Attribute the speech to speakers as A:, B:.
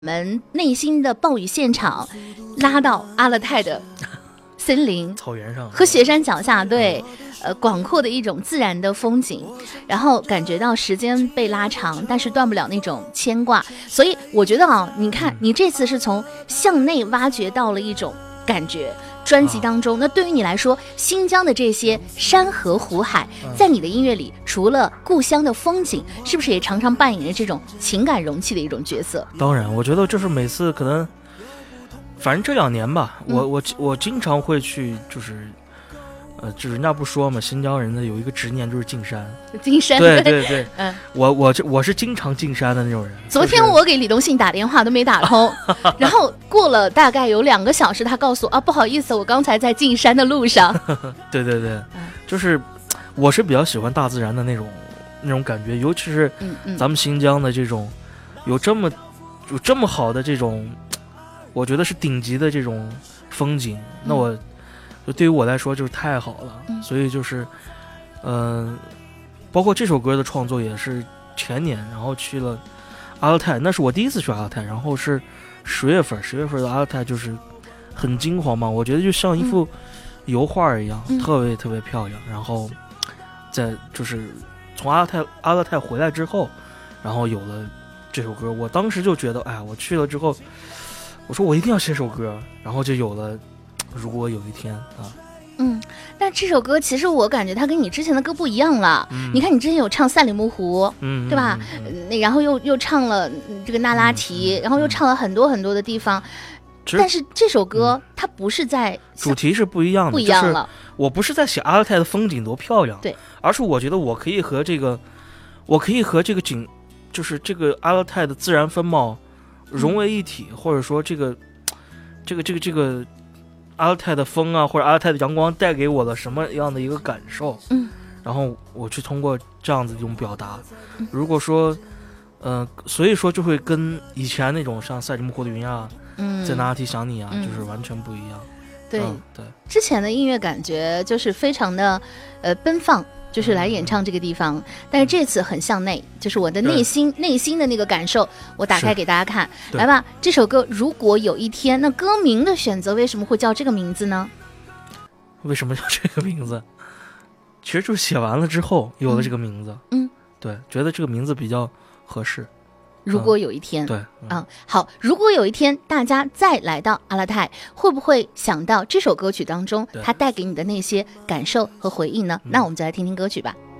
A: 们内心的暴雨现场，拉到阿勒泰的森林
B: 草原上
A: 和雪山脚下，对，广阔的一种自然的风景，然后感觉到时间被拉长，但是断不了那种牵挂。所以我觉得啊，你看你这次是从向内挖掘到了一种感觉。专辑当中，那对于你来说，新疆的这些山河湖海，在你的音乐里，除了故乡的风景，是不是也常常扮演着这种情感容器的一种角色？
B: 当然，我觉得就是每次可能，反正这2年吧，我经常会去，就人家不说嘛，新疆人的有一个执念就是进山。
A: 进山，
B: 对，我是经常进山的那种人。
A: 昨天我给李东信打电话都没打通，然后过了大概有2个小时，他告诉我啊，不好意思，我刚才在进山的路上。
B: 对，就是我是比较喜欢大自然的那种感觉，尤其是咱们新疆的这种有这么好的这种，我觉得是顶级的这种风景，那我就对于我来说就是太好了，所以就是包括这首歌的创作也是前年，然后去了阿勒泰，那是我第一次去阿勒泰，然后是10月份的阿勒泰，就是很金黄嘛，我觉得就像一幅油画一样，特别特别漂亮。然后在就是从阿勒泰回来之后，然后有了这首歌，我当时就觉得，哎呀，我去了之后，我说我一定要写首歌，然后就有了如果有一天啊。
A: 但这首歌其实我感觉它跟你之前的歌不一样了。你看你之前有唱赛里木湖，对吧？然后又唱了这个那拉提，然后又唱了很多很多的地方。但是这首歌它不是在
B: 主题是不一样的，
A: 不一样了。
B: 就是我不是在写阿勒泰的风景多漂亮，
A: 对，
B: 而是我觉得我可以和这个景，就是这个阿勒泰的自然风貌融为一体，或者说这个阿勒泰的风啊，或者阿勒泰的阳光带给我了什么样的一个感受，然后我去通过这样子一种表达。如果说所以说就会跟以前那种像赛里木湖的云啊，在那拉提想你啊，就是完全不一样。
A: 对，之前的音乐感觉就是非常的奔放，就是来演唱这个地方，但是这次很向内，就是我的内心的那个感受，我打开给大家看。来吧，这首歌如果有一天，那歌名的选择为什么会叫这个名字呢？
B: 为什么叫这个名字？其实就是写完了之后有了这个名字。对，觉得这个名字比较合适。
A: 如果有一天，
B: 对，
A: 好，如果有一天大家再来到阿勒泰，会不会想到这首歌曲当中它带给你的那些感受和回忆呢？那我们就来听听歌曲吧。